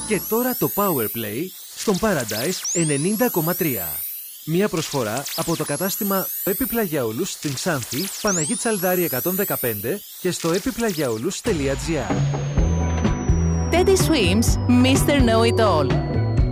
Και τώρα το Powerplay στον Paradise 90,3. Μια προσφορά από το κατάστημα Επιπλαγιαούλους στην Ξάνθη, Παναγή Τσαλδάρη 115 και στο epiplagiaoulous.gr. Teddy Swims, Mr. Know It All.